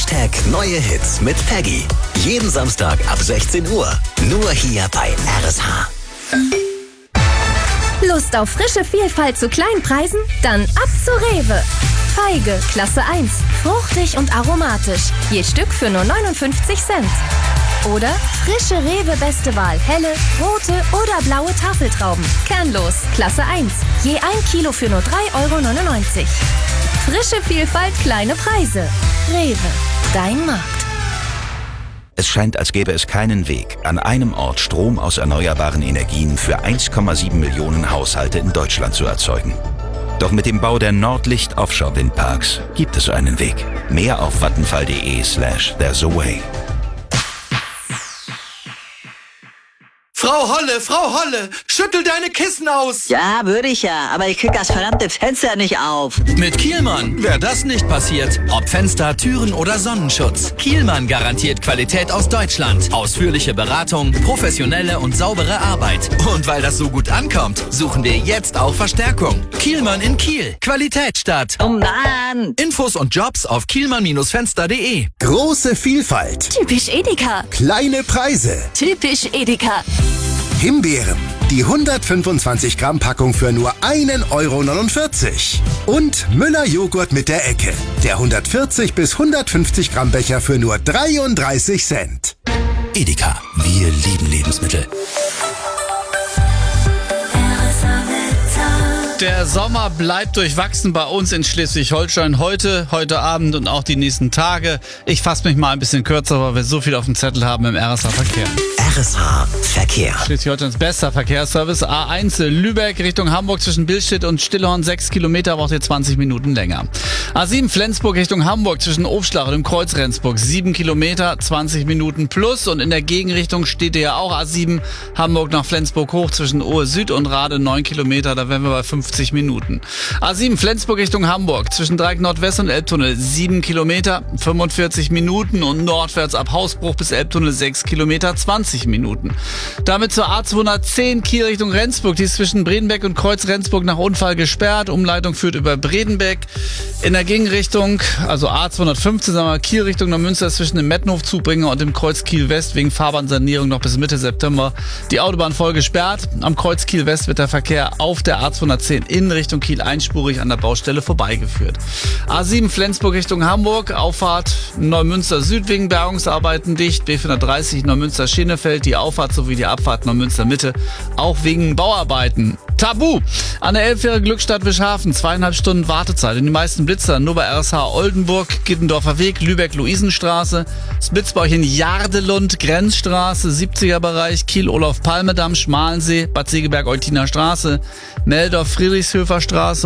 Neue Hits mit Peggy. Jeden Samstag ab 16 Uhr. Nur hier bei RSH. Lust auf frische Vielfalt zu kleinen Preisen? Dann ab zu Rewe. Feige, Klasse 1. Fruchtig und aromatisch. Je Stück für nur 59 Cent. Oder frische Rewe Beste Wahl. Helle, rote oder blaue Tafeltrauben. Kernlos, Klasse 1. Je 1 Kilo für nur 3,99 €. Frische Vielfalt, kleine Preise. Rewe, dein Markt. Es scheint, als gäbe es keinen Weg, an einem Ort Strom aus erneuerbaren Energien für 1,7 Millionen Haushalte in Deutschland zu erzeugen. Doch mit dem Bau der Nordlicht Offshore-Windparks gibt es einen Weg. Mehr auf vattenfall.de/there's a way. Frau Holle, schüttel deine Kissen aus! Ja, würde ich ja, aber ich krieg das verdammte Fenster nicht auf. Mit Kielmann wäre das nicht passiert. Ob Fenster, Türen oder Sonnenschutz. Kielmann garantiert Qualität aus Deutschland. Ausführliche Beratung, professionelle und saubere Arbeit. Und weil das so gut ankommt, suchen wir jetzt auch Verstärkung. Kielmann in Kiel. Qualität statt. Oh Mann! Infos und Jobs auf kielmann-fenster.de. Große Vielfalt. Typisch Edeka. Kleine Preise. Typisch Edeka. Himbeeren. Die 125 Gramm Packung für nur 1,49 €. Und Müller Joghurt mit der Ecke. Der 140 bis 150 Gramm Becher für nur 33 Cent. Edeka, wir lieben Lebensmittel. Der Sommer bleibt durchwachsen bei uns in Schleswig-Holstein heute Abend und auch die nächsten Tage. Ich fasse mich mal ein bisschen kürzer, weil wir so viel auf dem Zettel haben im RSH-Verkehr. RSH Verkehr. Schleswig-Holsteins bester Verkehrsservice. A1 Lübeck Richtung Hamburg zwischen Billstedt und Stillhorn 6 Kilometer, braucht ihr 20 Minuten länger. A7 Flensburg Richtung Hamburg zwischen Ofschlach und dem Kreuz Rendsburg 7 Kilometer, 20 Minuten plus. Und in der Gegenrichtung steht ihr ja auch A7 Hamburg nach Flensburg hoch zwischen Ohe Süd und Rade 9 Kilometer, da wären wir bei 50 Minuten. A7 Flensburg Richtung Hamburg zwischen Dreieck Nordwest und Elbtunnel 7 Kilometer, 45 Minuten und nordwärts ab Hausbruch bis Elbtunnel 6 Kilometer, 20 Minuten. Damit zur A210 Kiel Richtung Rendsburg, die ist zwischen Bredenbeck und Kreuz Rendsburg nach Unfall gesperrt. Umleitung führt über Bredenbeck. In der Gegenrichtung, also A215, sagen wir Kiel Richtung Neumünster zwischen dem Mettenhof-Zubringer und dem Kreuz Kiel West wegen Fahrbahnsanierung noch bis Mitte September die Autobahn voll gesperrt. Am Kreuz Kiel West wird der Verkehr auf der A210 in Richtung Kiel einspurig an der Baustelle vorbeigeführt. A7 Flensburg Richtung Hamburg, Auffahrt Neumünster Süd wegen Bergungsarbeiten dicht. B430 Neumünster Schenefeld, die Auffahrt sowie die Abfahrt Neumünster Mitte auch wegen Bauarbeiten. Tabu! An der Elbfähre Glückstadt Wischhafen 2,5 Stunden Wartezeit. Und die meisten Blitzer nur bei RSH Oldenburg, Gittendorfer Weg, Lübeck Luisenstraße, Spitzbauchen Jardelund, Grenzstraße, 70er Bereich, Kiel Olaf Palmedamm, Schmalensee, Bad Segeberg Eutiner Straße, Meldorf Friedrichshöfer Straße